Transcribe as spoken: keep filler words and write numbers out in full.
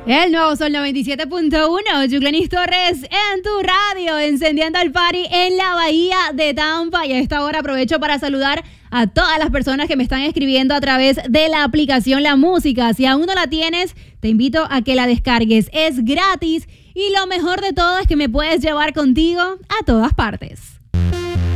El nuevo Sol noventa y siete punto uno, Yuclenis Torres en tu radio, encendiendo el party en la bahía de Tampa. Y a esta hora aprovecho para saludar a todas las personas que me están escribiendo a través de la aplicación La Música. Si aún no la tienes, te invito a que la descargues. Es gratis y lo mejor de todo es que me puedes llevar contigo a todas partes.